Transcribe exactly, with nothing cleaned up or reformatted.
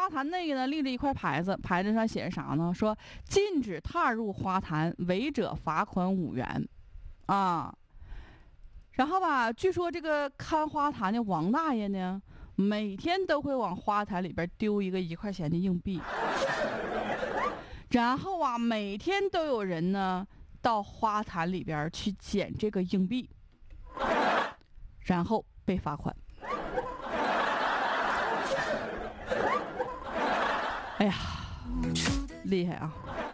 花坛那个呢立着一块牌子，牌子上写着啥呢？说禁止踏入花坛，违者罚款五元，啊。然后吧，据说这个看花坛的王大爷呢，每天都会往花坛里边丢一个一块钱的硬币，然后啊，每天都有人呢到花坛里边去捡这个硬币，然后被罚款。哎呀，厉害啊！